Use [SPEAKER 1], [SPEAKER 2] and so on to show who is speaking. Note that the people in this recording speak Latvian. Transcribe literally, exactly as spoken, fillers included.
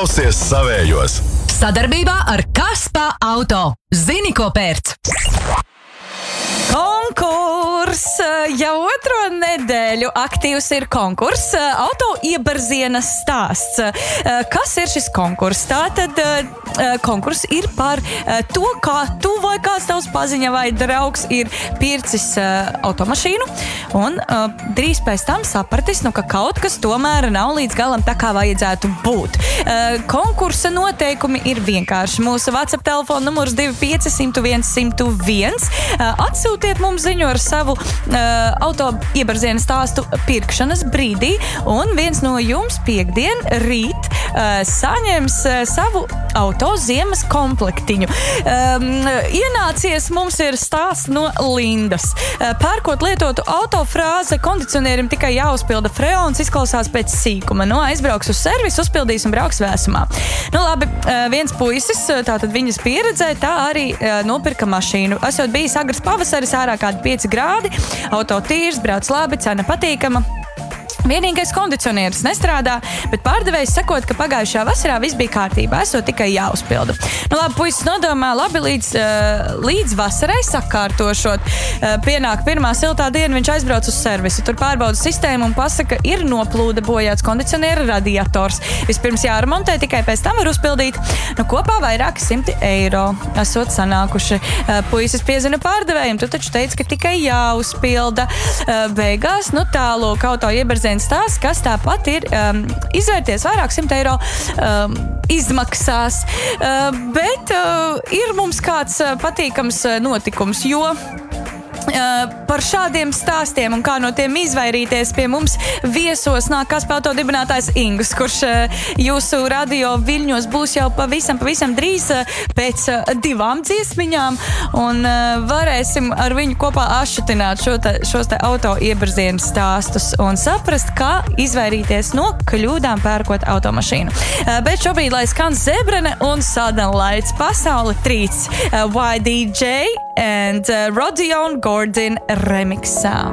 [SPEAKER 1] Klausies savējos!
[SPEAKER 2] Sadarbībā ar Kaspa Auto. Zini, ko pērc?
[SPEAKER 3] Konkurs! Jau otro nedēļu aktīvs ir konkurss. Auto iebarzienas stāsts. Kas ir šis konkurss? Tātad konkurss ir par to, kā tu vai kāds tavs paziņa vai draugs ir pircis automašīnu un drīz pēc tam sapratis, nu, ka kaut kas tomēr nav līdz galam tā, kā vajadzētu būt. Konkursa noteikumi ir vienkārši. Mūsu WhatsApp telefona numurs divi pieci nulle viens nulle viens. Atsūtiet mums ziņu ar savu uh, auto iebarzienas stāstu pirkšanas brīdī, un viens no jums piekdien rīt uh, saņems uh, savu auto ziemas komplektiņu. Um, ienācies mums ir stāsts no Lindas. Uh, pērkot lietotu auto frāze kondicionierim tikai jāuzpilda freons, izklausās pēc sīkuma. No aizbrauks uz servisu, uzpildīs un brauks vēsumā. Nu labi, uh, viens puisis, tātad viņas pieredzē, tā arī uh, nopirka mašīnu. Esot bijis agrs pavasaris, ārā kādi pieci grādi, auto tīrs, brauc labi, cena patīkama. Vienīgais kondicionieris nestrādā, bet pārdevējs sakot, ka pagājušajā vasarā viss bija kārtībā, esot tikai jāuzpilda. Nu labi, puisis nodomā, labi, līdz, uh, līdz vasarai sakārtošot. Uh, pienāk pirmā siltā diena, viņš aizbrauc uz servisu, tur pārbauda sistēmu un pasaka, ir noplūda bojāts kondicioniera radiators. Vispirms jāremontē, tikai pēc tam var uzpildīt. Nu, kopā vairāki simti eiro esot sanākuši. Uh, puisis piezina pārdevējiem, tu taču teici, ka tikai jāuzpilda. Uh, beigās, nu tālūk, auto iebarzienas stāsts, kas tāpat ir um, izvērties vairāk simt eiro um, izmaksās. Uh, bet uh, ir mums kāds uh, patīkams uh, notikums, jo Uh, par šādiem stāstiem un kā no tiem izvairīties pie mums viesos nāk Kaspa Auto dibinātājs Ingus, kurš uh, jūsu radio viļņos būs jau pavisam, pavisam drīz uh, pēc uh, divām dziesmiņām un uh, varēsim ar viņu kopā ašutināt šo te, šos te auto iebarzienas stāstus un saprast, kā izvairīties no kļūdām pērkot automašīnu. Uh, bet šobrīd, lai skan Zebrene un Southern Lights, pasauli trīc uh, Y D J and uh, Rodion Gordon remixā.